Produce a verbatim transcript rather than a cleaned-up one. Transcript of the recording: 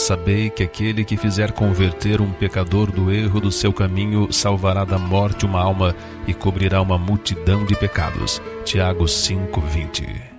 sabei que aquele que fizer converter um pecador do erro do seu caminho salvará da morte uma alma e cobrirá uma multidão de pecados. Tiago cinco, vinte.